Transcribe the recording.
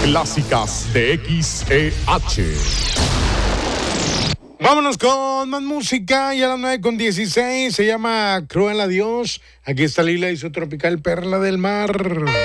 Clásicas de XEH. Vámonos con más música, y a las 9:16 se llama Cruel Adiós. Aquí está Lila y su tropical Perla del Mar.